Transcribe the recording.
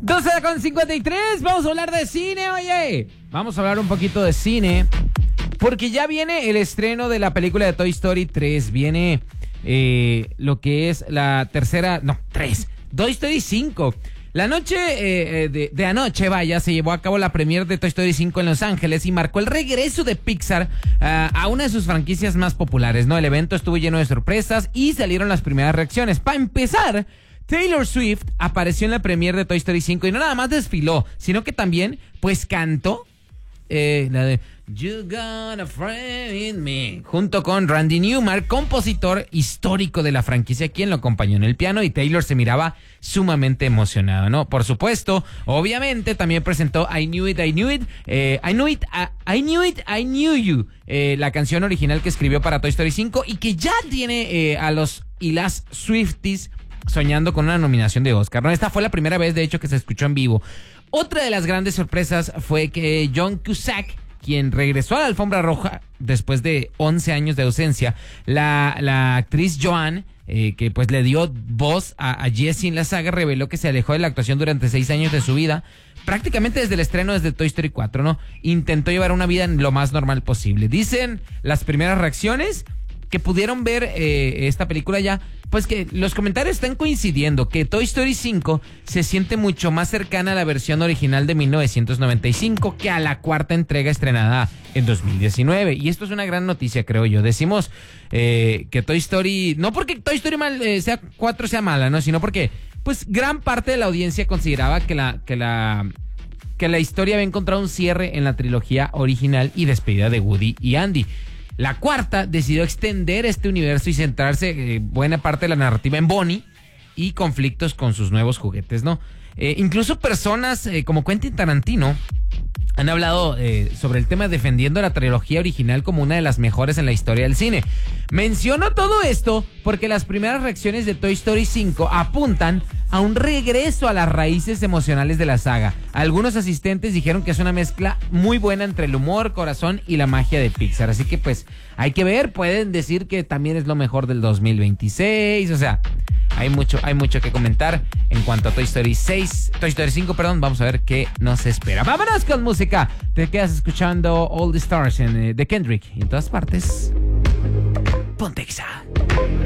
12:53, vamos a hablar de cine, oye. Vamos a hablar un poquito de cine, porque ya viene el estreno de la película de Toy Story 3. Viene lo que es la tercera, no, 3, Toy Story 5. La noche de anoche, vaya, se llevó a cabo la premiere de Toy Story 5 en Los Ángeles y marcó el regreso de Pixar a una de sus franquicias más populares, ¿no? El evento estuvo lleno de sorpresas y salieron las primeras reacciones. Para empezar, Taylor Swift apareció en la premiere de Toy Story 5 y no nada más desfiló, sino que también, pues, cantó la de You Got a Friend in Me, junto con Randy Newman, compositor histórico de la franquicia, quien lo acompañó en el piano, y Taylor se miraba sumamente emocionado, ¿no? Por supuesto, obviamente también presentó I Knew It, I Knew It, I Knew It, I Knew It, I Knew You, la canción original que escribió para Toy Story 5 y que ya tiene a los y las Swifties soñando con una nominación de Oscar, ¿no? Esta fue la primera vez, de hecho, que se escuchó en vivo. Otra de las grandes sorpresas fue que John Cusack, quien regresó a la alfombra roja después de 11 años de ausencia, la actriz Joanne, que pues le dio voz a Jessie en la saga, reveló que se alejó de la actuación durante 6 años de su vida, prácticamente desde el estreno desde Toy Story 4, ¿no? Intentó llevar una vida lo más normal posible. Dicen las primeras reacciones que pudieron ver esta película ya, pues que los comentarios están coincidiendo, que Toy Story 5 se siente mucho más cercana a la versión original de 1995 que a la cuarta entrega estrenada en 2019. Y esto es una gran noticia, creo yo. Decimos que Toy Story, no porque Toy Story 4 sea mala, ¿no? Sino porque, pues, gran parte de la audiencia consideraba que la historia había encontrado un cierre en la trilogía original y despedida de Woody y Andy. La cuarta decidió extender este universo y centrarse buena parte de la narrativa en Bonnie y conflictos con sus nuevos juguetes, ¿no? Incluso personas como Quentin Tarantino han hablado sobre el tema, defendiendo la trilogía original como una de las mejores en la historia del cine. Menciono todo esto porque las primeras reacciones de Toy Story 5 apuntan a un regreso a las raíces emocionales de la saga. Algunos asistentes dijeron que es una mezcla muy buena entre el humor, corazón y la magia de Pixar. Así que pues hay que ver, pueden decir que también es lo mejor del 2026, o sea, hay mucho que comentar en cuanto a Toy Story 5, vamos a ver qué nos espera. Vámonos con música. Te quedas escuchando All the Stars de Kendrick y en todas partes. Ponte Exa.